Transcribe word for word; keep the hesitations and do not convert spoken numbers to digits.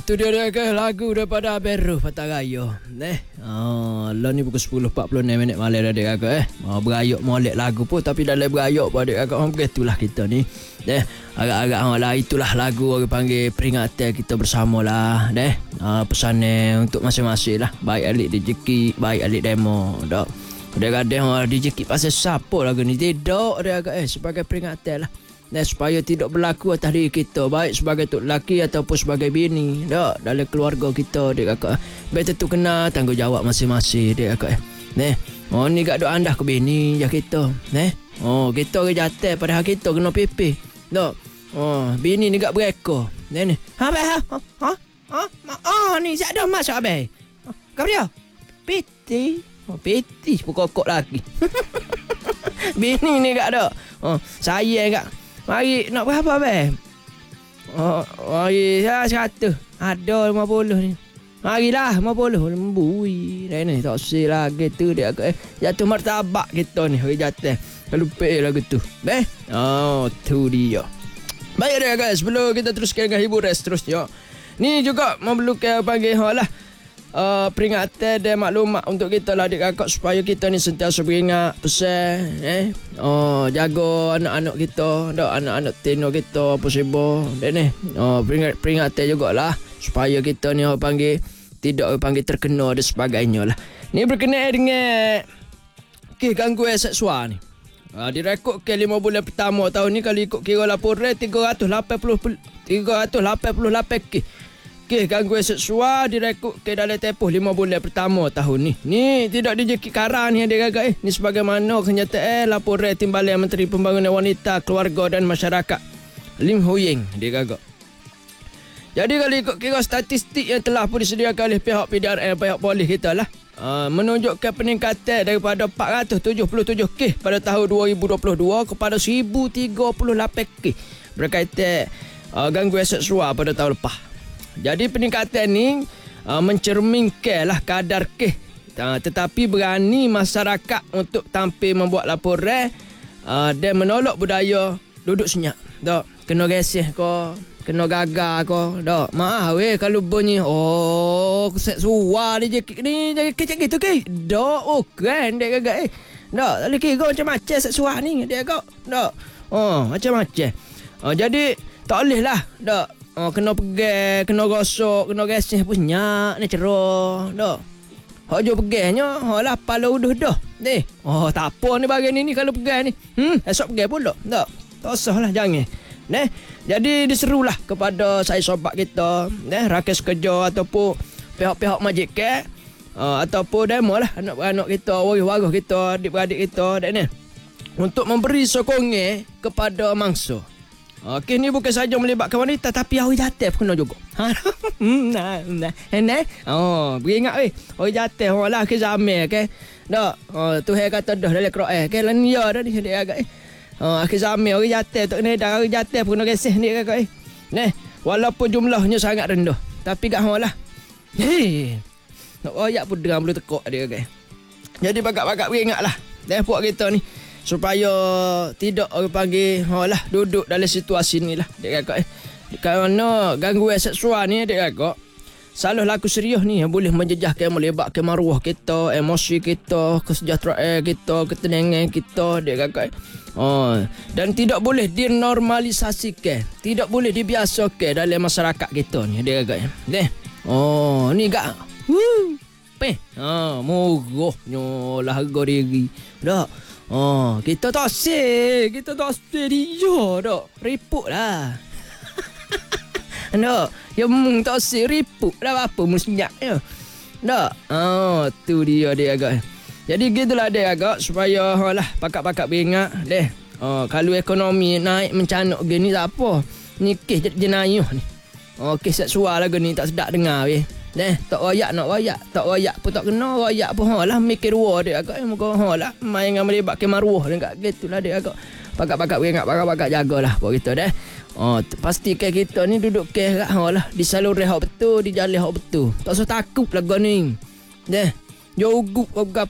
Itu dia dia ke lagu daripada Beru Patah Raya. Eh, ah, lah ni pukul sepuluh empat puluh enam minit malam dah adik kakak eh. Ah, berayuk molek lagu pun tapi dalam berayuk pun adik kakak orang begitulah kita ni. Eh, agak-agak ah, lah itulah lagu orang panggil peringatan kita bersamalah. Eh, ah, pesannya untuk masing-masing lah. Baik alik dijeki, baik alik demo. Dak. Kadang-kadang orang dijeki pasal siapa lagu ni tidak adik kakak eh sebagai peringatan lah. Dan supaya tidak berlaku atas diri kita, baik sebagai tok lelaki ataupun sebagai bini, tak dalam keluarga kita dek kakak. Betul tu kena tanggungjawab masing-masing dek kakak. Neh, oh ni gak dok andah ke bini ya kita. Neh, oh kita ke jatuh pada hak kita kena pipi. Tak. Oh, bini ni gak bereka. Neh ni. Ha bah. Ha. Ha. Ha. Oh ni sak dah masuk abai. Kau dia. Piti. Oh, piti pokok lagi. Bini ni gak ada. Oh, saya gak mari nak berapa abang? Oh, mari ya seratus. Ada lima puluh ni. Marilah lima puluh. Lembui. Dah ni tak usah lagi tu dia eh. Jatuh martabak kita ni. Hari jatuh. Lupa lagu tu. Beh. Oh, tu dia. Baik dia guys. Sebelum kita teruskan dengan hiburan seterusnya. Ni juga memerlukan panggil hal lah. Uh, peringatan dan maklumat untuk kita lah adik kakak supaya kita ni sentiasa beringat pesan eh oh jaga anak-anak kita dak anak-anak tino kita apa sibuk dan ni oh peringat peringatan jugalah supaya kita ni orang panggil tidak orang panggil terkena dan sebagainya lah. Ni berkenaan dengan kes gangguan seksual ni. Uh, direkod ke lima bulan pertama tahun ni kalau ikut kira laporan tiga ratus lapan puluh lapan kes kes gangguan seksual direkod ke dalam tempoh lima bulan pertama tahun ni. Ni tidak dijeki karang ni adik kakak eh. Ni sebagaimana kenyataan laporan Timbalan Menteri Pembangunan Wanita, Keluarga dan Masyarakat Lim Ho Ying adik kakak. Jadi kalau ikut kira statistik yang telah pun disediakan oleh pihak P D R M, pihak polis kita lah, uh, menunjukkan peningkatan daripada empat ratus tujuh puluh tujuh kes pada tahun dua ribu dua puluh dua kepada seribu tiga puluh lapan kes berkaitan uh, gangguan seksual pada tahun lepas. Jadi peningkatan ni uh, mencerminkanlah kadar kes uh, tetapi berani masyarakat untuk tampil membuat laporan uh, dan menolak budaya duduk senyap. Tak kena geseh ko, kena gagal ko. Tak maaf weh kalau bunyi oh seksual dia ni jadi kecil gitu ke. Tak oh keren dek gagak eh. Tak tak kira macam-macam seksual ni dek gagak. Tak. Oh macam-macam. Uh, jadi tak boleh lah. Tak. Oh, kena pegang, kena gosok, kena geseh pun senyak ni cerah. Tak. Hak jo pegangnya, hak lah pala uduh dah. Deh. Oh, tak apa ni bagian ni kalau pegang ni. Hmm, esok pegang pula. Tak. Tak usahlah jangan. Neh. Jadi diserulah kepada saya sobat kita, neh, rakyat kerja ataupun pihak-pihak majikan uh, ataupun demo lah anak-anak kita, waris-waris kita, adik-beradik kita dan ni untuk memberi sokongan kepada mangsa. Okey, ni bukan saja melibatkan wanita tapi orang jatuh pun kena juga. Ha. Nah, nah. Nah. Oh, beringat weh. Orang jatuh orang lah ke zaman ke. Dak. Oh, Tuhan kata dah dalam Quran. Ke lan ya dah ni dia agak eh. Oh, akhir zaman orang jatuh tak kena dah orang jatuh pun kena geseh ni agak eh. Nah, walaupun jumlahnya sangat rendah tapi gak hang lah. Hei. Nak royak pun dengar boleh tekak dia agak. Jadi bagak-bagak beringatlah. Dah puak kita ni supaya tidak orang panggil lah duduk dalam situasi ni lah dek kakak eh. Kerana gangguan seksual ni dek kakak salah laku serius ni yang boleh menjejaskan, melibatkan maruah kita, emosi kita, kesejahteraan kita, ketenangan kita dek kakak eh. Oh, dan tidak boleh dinormalisasikan, tidak boleh dibiasakan dalam masyarakat kita ni dek kakak eh. Deh. Oh ni gak Woo. Peh. Ah, murahnya lah harga diri. Dak. Oh, kita tak sih, kita tak sih dia dak. Ripuk lah. Dak, ya mung tak sih ripuk lah apa musnyak ya. Dak. Oh, tu dia dia agak. Jadi gitulah dia agak supaya lah pakak-pakak beringat deh. Oh, kalau ekonomi naik mencanuk gini tak apa. Ni kes jenayah ni. Oh, kes seksual lagu ni tak sedap dengar weh. Deh, tak royak nak royak, tak royak pun tak kena, royak pun ha lah mikir dua dia agak muka ha lah main dengan melibatkan maruah dekat gitulah dia agak. Pakak-pakak beringat, pakak-pakak jagalah buat kita deh. Oh, pastikan kita ni duduk ke ha lah di saluran hak betul, di jalan hak betul. Tak usah takut lagu ni. Deh, jogup